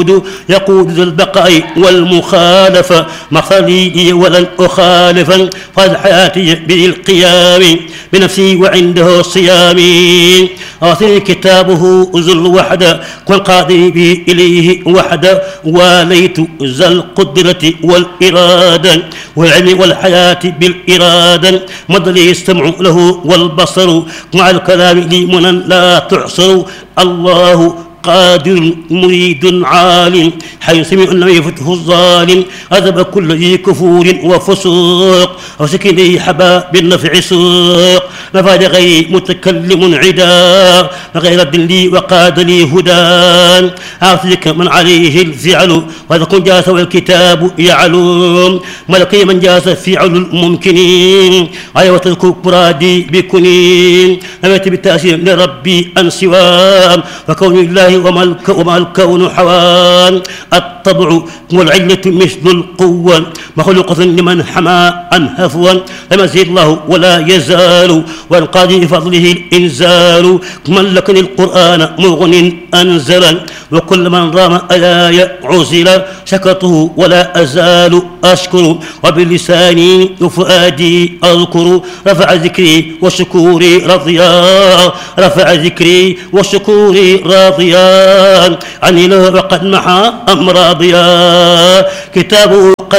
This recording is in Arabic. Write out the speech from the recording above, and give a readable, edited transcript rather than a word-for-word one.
يقود ذو البقاء والمخالفة مخليدي ولن أخالفا فاز حياتي بالقيام بنفسي وعنده صيامي أعطني كتابه ذو الوحدة والقاضي به إليه وحدة واليت ذا القدرة والإرادة والعلم والحياة بالإرادة مد لي السمع له والبصر مع الكلام لي منا لا تحصر الله قادر مريد عالم حي سميع لم يفته الظالم أذب كل ذي كفور وفسوق وسكني حبا بالنفع سوق نفى لغير متكلم عدا غير لي وقاد لي هدى أعطيك من عليه الفعل وإذا كن جاس والكتاب يعلم ملكي من جاس فعل الممكنين أيوة الكبرادي بكنين نبت بالتأثير لربي أن سوام وكون الله وما الكون حوان الطبع والعلة مثل القوة مخلوقة لمن حمى عن هفوا لم يزيد الله ولا يزال والقاضي بفضله الإنزال ملكني القرآن مغن أنزلا وكل من رام آية عزل شكرته ولا أزال أشكر وبلساني وفؤادي أذكر رفع ذكري وشكوري رضيان رفع ذكري وشكوري راضيان عني له وقد محى أمراضيا كتابه